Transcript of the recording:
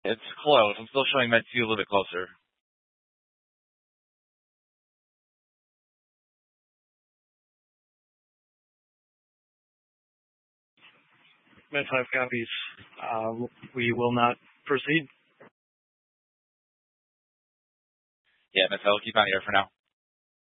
It's close. I'm still showing Med 2 a little bit closer. Med 5 copies. We will not proceed. Yeah, Med 5 will keep on here for now.